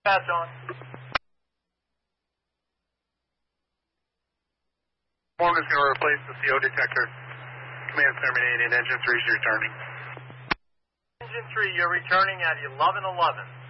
Patch on. Foreman's going to replace the CO detector. Command terminated. Engine 3 is returning. Engine 3, you're returning at 11:11.